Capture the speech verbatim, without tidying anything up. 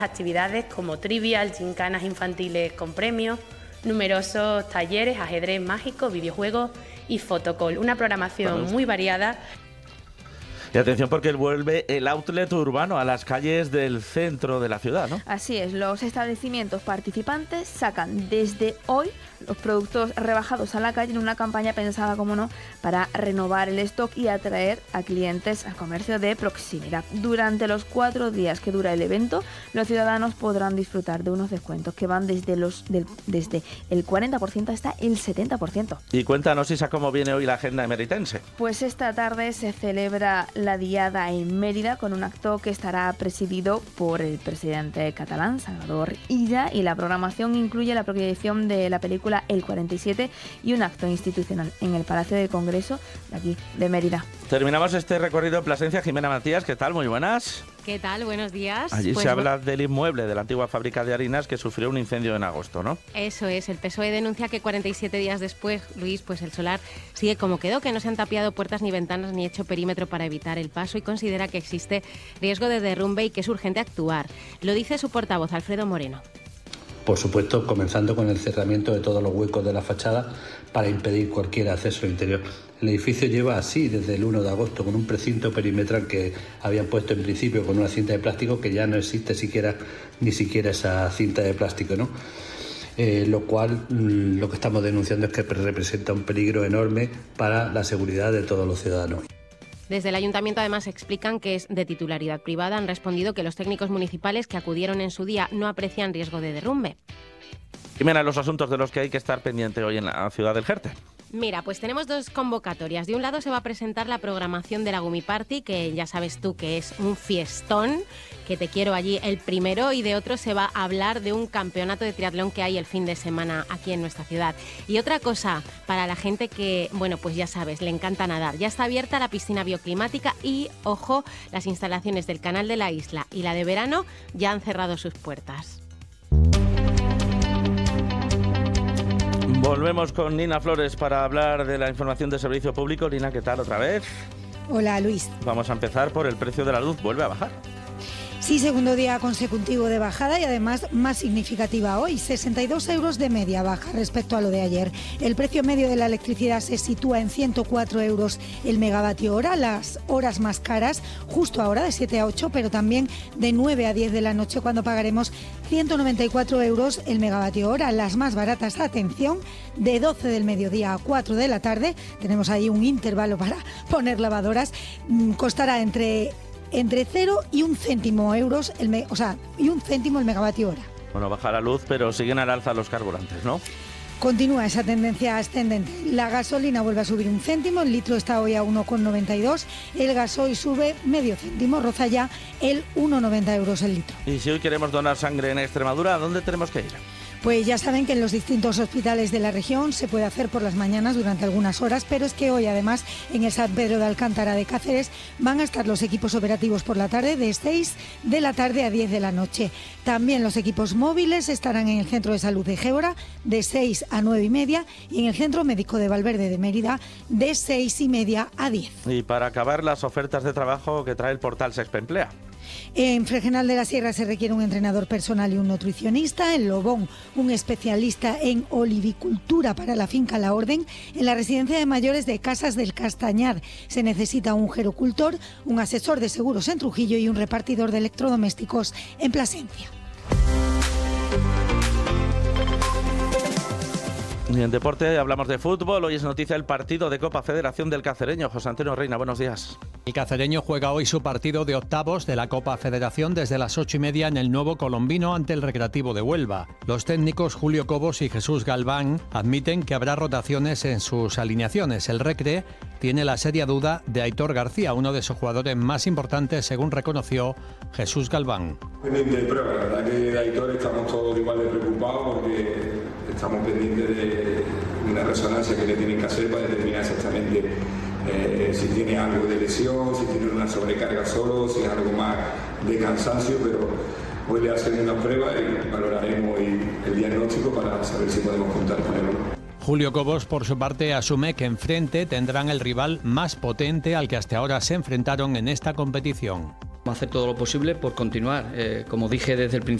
Actividades como trivial, gincanas infantiles con premios, numerosos talleres, ajedrez mágico, videojuegos y fotocall. Una programación muy variada. Y atención porque vuelve el outlet urbano a las calles del centro de la ciudad, ¿no? Así es, los establecimientos participantes sacan desde hoy los productos rebajados a la calle en una campaña pensada, como no, para renovar el stock y atraer a clientes al comercio de proximidad. Durante los cuatro días que dura el evento, los ciudadanos podrán disfrutar de unos descuentos que van desde los del, desde el cuarenta por ciento hasta el setenta por ciento. Y cuéntanos, Isa, cómo viene hoy la agenda emeritense. Pues esta tarde se celebra la Diada en Mérida con un acto que estará presidido por el presidente catalán, Salvador Illa, y la programación incluye la proyección de la película El cuarenta y siete y un acto institucional en el Palacio de Congreso de aquí, de Mérida. Terminamos este recorrido en Plasencia. Jimena Matías, ¿qué tal? Muy buenas. ¿Qué tal? Buenos días. Allí pues se habla del inmueble de la antigua fábrica de harinas que sufrió un incendio en agosto, ¿no? Eso es. El P S O E denuncia que cuarenta y siete días después, Luis, pues el solar sigue como quedó, que no se han tapiado puertas ni ventanas ni hecho perímetro para evitar el paso y considera que existe riesgo de derrumbe y que es urgente actuar. Lo dice su portavoz, Alfredo Moreno. Por supuesto, comenzando con el cerramiento de todos los huecos de la fachada para impedir cualquier acceso al interior. El edificio lleva así desde el uno de agosto, con un precinto perimetral que habían puesto en principio con una cinta de plástico, que ya no existe siquiera ni siquiera esa cinta de plástico, ¿no? Eh, lo cual mmm, lo que estamos denunciando es que representa un peligro enorme para la seguridad de todos los ciudadanos. Desde el Ayuntamiento además explican que es de titularidad privada. Han respondido que los técnicos municipales que acudieron en su día no aprecian riesgo de derrumbe. Jimena, los asuntos de los que hay que estar pendiente hoy en la ciudad del Jerte. Mira, pues tenemos dos convocatorias. De un lado se va a presentar la programación de la Gumi Party, que ya sabes tú que es un fiestón, que te quiero allí el primero, y de otro se va a hablar de un campeonato de triatlón que hay el fin de semana aquí en nuestra ciudad. Y otra cosa, para la gente que, bueno, pues ya sabes, le encanta nadar, ya está abierta la piscina bioclimática y, ojo, las instalaciones del Canal de la Isla y la de verano ya han cerrado sus puertas. Volvemos con Nina Flores para hablar de la información de servicio público. Nina, ¿qué tal otra vez? Hola, Luis. Vamos a empezar por el precio de la luz. ¿Vuelve a bajar? Sí, segundo día consecutivo de bajada y además más significativa hoy, sesenta y dos euros de media baja respecto a lo de ayer. El precio medio de la electricidad se sitúa en ciento cuatro euros el megavatio hora, las horas más caras justo ahora de siete a ocho, pero también de nueve a diez de la noche cuando pagaremos ciento noventa y cuatro euros el megavatio hora. Las más baratas, atención, de doce del mediodía a cuatro de la tarde, tenemos ahí un intervalo para poner lavadoras, costará entre... entre cero y un céntimo euros, el me, o sea, y un céntimo el megavatio hora. Bueno, baja la luz, pero siguen al alza los carburantes, ¿no? Continúa esa tendencia ascendente. La gasolina vuelve a subir un céntimo, el litro está hoy a uno con noventa y dos, el gasoil sube medio céntimo, roza ya el uno con noventa euros el litro. Y si hoy queremos donar sangre en Extremadura, ¿a dónde tenemos que ir? Pues ya saben que en los distintos hospitales de la región se puede hacer por las mañanas durante algunas horas, pero es que hoy además en el San Pedro de Alcántara de Cáceres van a estar los equipos operativos por la tarde de seis de la tarde a diez de la noche. También los equipos móviles estarán en el Centro de Salud de Gébora de seis a nueve y media y en el Centro Médico de Valverde de Mérida de seis y media a diez. Y para acabar, las ofertas de trabajo que trae el portal Sexpemplea. En Fregenal de la Sierra se requiere un entrenador personal y un nutricionista. En Lobón, un especialista en olivicultura para la finca La Orden. En la residencia de mayores de Casas del Castañar se necesita un gerocultor, un asesor de seguros en Trujillo y un repartidor de electrodomésticos en Plasencia. Y en deporte hablamos de fútbol. Hoy es noticia el partido de Copa Federación del Cacereño. José Antonio Reina, buenos días. El Cacereño juega hoy su partido de octavos de la Copa Federación desde las ocho y media en el Nuevo Colombino ante el Recreativo de Huelva. Los técnicos Julio Cobos y Jesús Galván admiten que habrá rotaciones en sus alineaciones. El Recre tiene la seria duda de Aitor García, uno de sus jugadores más importantes, según reconoció Jesús Galván. Pendiente de prueba, la verdad que de Aitor estamos todos igual de preocupados porque estamos pendientes de una resonancia que le tienen que hacer para determinar exactamente eh, si tiene algo de lesión, si tiene una sobrecarga solo, si es algo más de cansancio, pero hoy le hacen una prueba y valoraremos hoy el diagnóstico para saber si podemos contar con él o no. Julio Cobos, por su parte, asume que enfrente tendrán el rival más potente al que hasta ahora se enfrentaron en esta competición. Vamos a hacer todo lo posible por continuar. Eh, como dije desde el principio,